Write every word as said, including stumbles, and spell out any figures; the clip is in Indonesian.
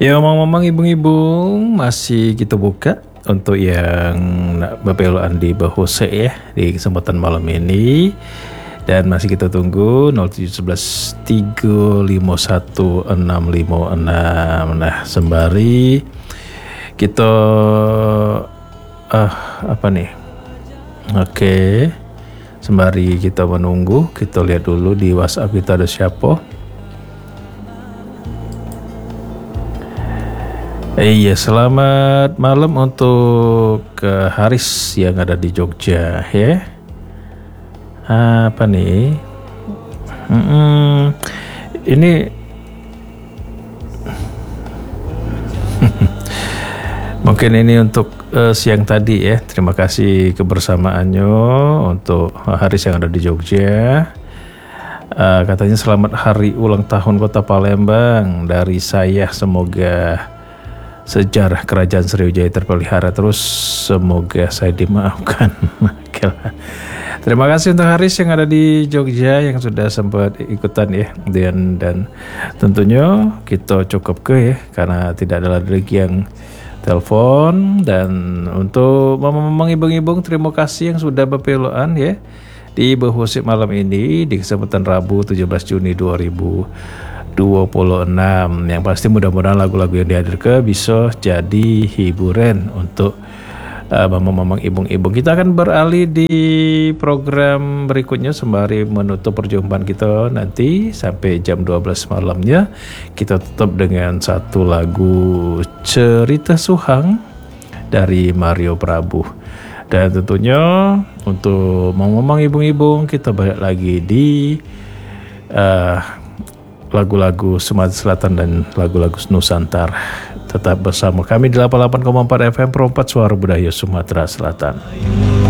Ya ngomong-ngomong ibu-ibu masih kita buka untuk yang nak berpeluang di Bahuse ya di kesempatan malam ini, dan masih kita tunggu nol tujuh satu satu tiga lima satu enam lima enam. Nah sembari kita ah apa nih oke sembari kita menunggu, kita lihat dulu di WhatsApp kita ada siapa. Iya, selamat malam untuk ke Haris yang ada di Jogja ya. Apa nih? Mm-mm. Ini mungkin ini untuk uh, siang tadi ya. Terima kasih kebersamaannya untuk Haris yang ada di Jogja. Uh, katanya selamat hari ulang tahun Kota Palembang dari saya, semoga sejarah kerajaan Sriwijaya terpelihara terus, semoga saya dimaafkan. Terima kasih untuk Haris yang ada di Jogja yang sudah sempat ikutan ya, dan dan tentunya kita cukup ke ya karena tidak ada lagi yang telepon. Dan untuk mama-mama ibung-ibung, terima kasih yang sudah berpeluang ya di Bahuse malam ini di kesempatan Rabu tujuh belas Juni dua ribu dua puluh enam. Yang pasti mudah-mudahan lagu-lagu yang dihadirkan bisa jadi hiburan untuk uh, mamang-mamang ibung-ibung. Kita akan beralih di program berikutnya sembari menutup perjumpaan kita nanti sampai jam dua belas malamnya. Kita tutup dengan satu lagu Cerita Suhang dari Mario Prabu. Dan tentunya untuk mamang-mamang ibung-ibung, kita balik lagi di uh, lagu-lagu Sumatera Selatan dan lagu-lagu Nusantara. Tetap bersama kami di delapan puluh delapan koma empat F M Perempat Suara Budaya Sumatera Selatan.